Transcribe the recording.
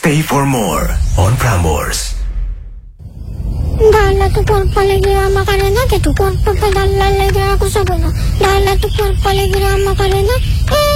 Stay for more on Prambors. Dalla tu colpa le grama carena, che tu corpo pedalla le gra cosa buono. Dalla tu colpa le grama carena,